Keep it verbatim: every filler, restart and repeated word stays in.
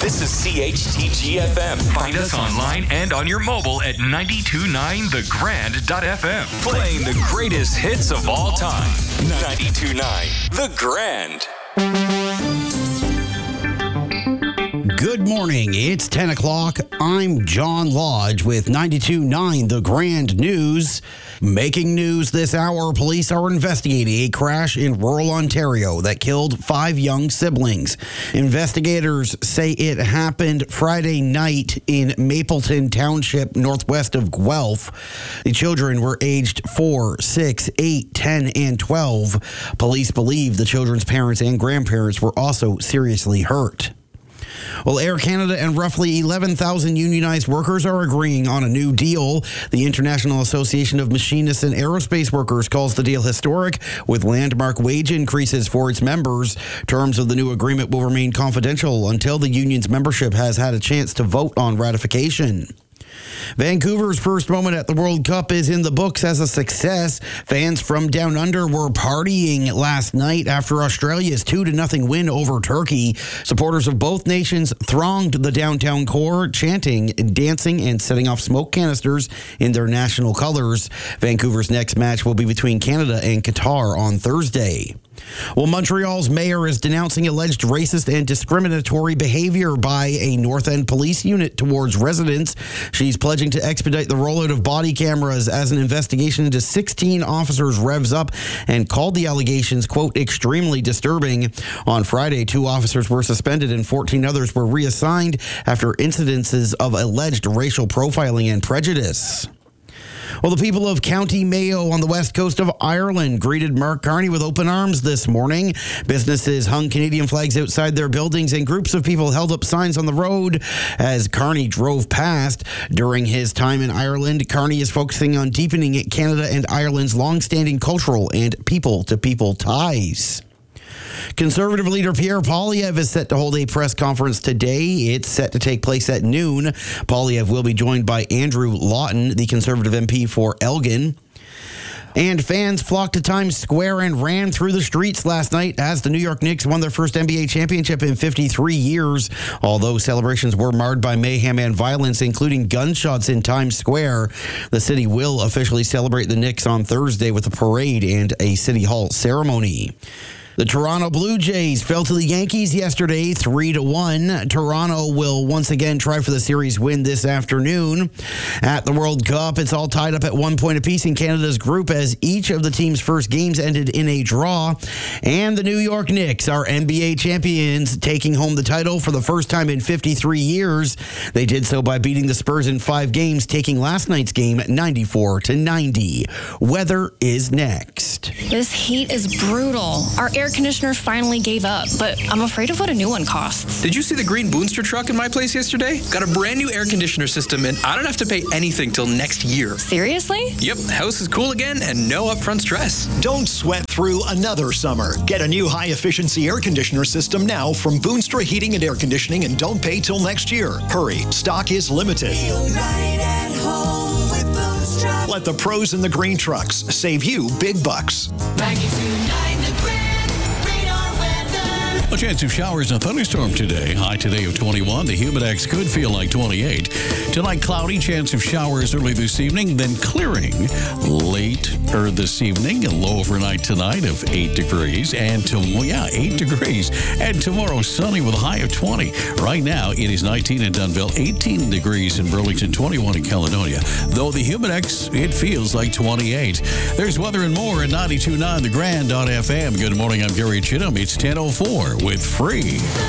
This is C H T G F M. Find us online and on your mobile at ninety-two point nine the grand dot f m. Playing the greatest hits of all time. ninety-two point nine The Grand. Good morning. It's ten o'clock. I'm John Lodge with ninety-two point nine The Grand News. Making news this hour, police are investigating a crash in rural Ontario that killed five young siblings. Investigators say it happened Friday night in Mapleton Township, northwest of Guelph. The children were aged four, six, eight, ten, and twelve. Police believe the children's parents and grandparents were also seriously hurt. Well, Air Canada and roughly eleven thousand unionized workers are agreeing on a new deal. The International Association of Machinists and Aerospace Workers calls the deal historic, with landmark wage increases for its members. Terms of the new agreement will remain confidential until the union's membership has had a chance to vote on ratification. Vancouver's first moment at the World Cup is in the books as a success. Fans from Down Under were partying last night after Australia's two to nothing win over Turkey. Supporters of both nations thronged the downtown core, chanting, dancing, and setting off smoke canisters in their national colors. Vancouver's next match will be between Canada and Qatar on Thursday. Well, Montreal's mayor is denouncing alleged racist and discriminatory behavior by a North End police unit towards residents. She's pledging to expedite the rollout of body cameras as an investigation into sixteen officers revs up, and called the allegations, quote, extremely disturbing. On Friday, two officers were suspended and fourteen others were reassigned after incidences of alleged racial profiling and prejudice. Well, the people of County Mayo on the west coast of Ireland greeted Mark Carney with open arms this morning. Businesses hung Canadian flags outside their buildings, and groups of people held up signs on the road as Carney drove past. During his time in Ireland, Carney is focusing on deepening Canada and Ireland's long-standing cultural and people-to-people ties. Conservative leader Pierre Poilievre is set to hold a press conference today. It's set to take place at noon. Poilievre will be joined by Andrew Lawton, the Conservative M P for Elgin. And fans flocked to Times Square and ran through the streets last night as the New York Knicks won their first N B A championship in fifty-three years. Although celebrations were marred by mayhem and violence, including gunshots in Times Square, the city will officially celebrate the Knicks on Thursday with a parade and a City Hall ceremony. The Toronto Blue Jays fell to the Yankees yesterday, three to one. Toronto will once again try for the series win this afternoon. At the World Cup, it's all tied up at one point apiece in Canada's group as each of the team's first games ended in a draw. And the New York Knicks are N B A champions, taking home the title for the first time in fifty-three years. They did so by beating the Spurs in five games, taking last night's game ninety-four to ninety. Weather is next. This heat is brutal. Our air conditioner finally gave up, but I'm afraid of what a new one costs. Did you see the green Boonster truck in my place yesterday? Got a brand new air conditioner system, and I don't have to pay anything till next year. Seriously? Yep, house is cool again and no upfront stress. Don't sweat through another summer. Get a new high-efficiency air conditioner system now from Boonstra Heating and Air Conditioning, and don't pay till next year. Hurry, stock is limited. Feel right at home with Boonstra. Let the pros in the green trucks save you big bucks. ninety-two point nine The Grand, radar weather. A chance of showers and thunderstorm today. High today of twenty-one. The humidex could feel like twenty-eight. Tonight, cloudy. Chance of showers early this evening, then clearing later this evening. A low overnight tonight of eight degrees. And tomorrow, yeah, eight degrees. And tomorrow, sunny with a high of twenty. Right now, it is nineteen in Dunnville, eighteen degrees in Burlington, twenty-one in Caledonia. Though the humidex, it feels like twenty-eight. There's weather and more at ninety-two point nine the grand dot f m. Good morning, I'm Gary Chittum. It's ten oh four with Free.